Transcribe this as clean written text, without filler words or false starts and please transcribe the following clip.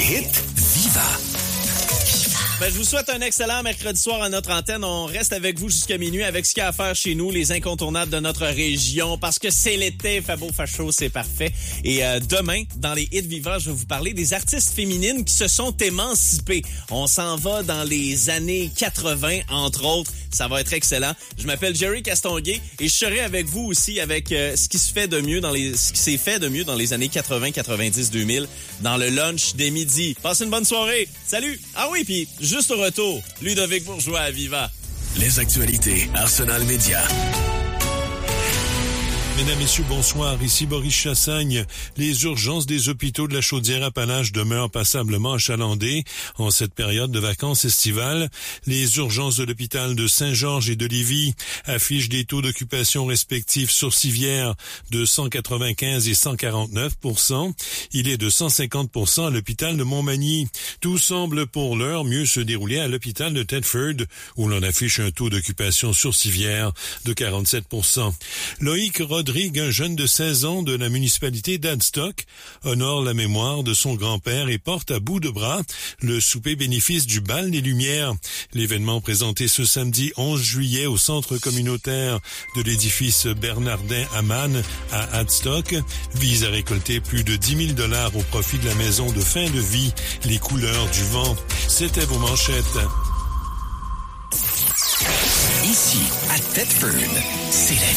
hits Viva. Ben, je vous souhaite un excellent mercredi soir à notre antenne. On reste avec vous jusqu'à minuit avec ce qu'il y a à faire chez nous, les incontournables de notre région, parce que c'est l'été, fait beau, fait chaud, c'est parfait. Et demain, dans les hits Viva, je vais vous parler des artistes féminines qui se sont émancipées. On s'en va dans les années 80, entre autres. Ça va être excellent. Je m'appelle Jerry Castonguay et je serai avec vous aussi avec ce qui s'est fait de mieux dans les années 80, 90, 2000 dans le lunch des midis. Passez une bonne soirée. Salut. Ah oui, puis juste au retour, Ludovic Bourgeois à Viva. Les actualités Arsenal Média. Mesdames, Messieurs, bonsoir. Ici Boris Chassagne. Les urgences des hôpitaux de la Chaudière-Appalaches demeurent passablement achalandées en cette période de vacances estivales. Les urgences de l'hôpital de Saint-Georges et de Lévis affichent des taux d'occupation respectifs sourcilières de 195 et 149%. Il est de 150% à l'hôpital de Montmagny. Tout semble pour l'heure mieux se dérouler à l'hôpital de Thetford, où l'on affiche un taux d'occupation sourcilière de 47%. Loïc Rodrigue, un jeune de 16 ans de la municipalité d'Adstock, honore la mémoire de son grand-père et porte à bout de bras le souper bénéfice du Bal des Lumières. L'événement présenté ce samedi 11 juillet au centre communautaire de l'édifice Bernardin Hamann à Adstock vise à récolter plus de 10 000 $ au profit de la maison de fin de vie, les couleurs du vent. C'était vos manchettes. Ici, à Thetford, c'est la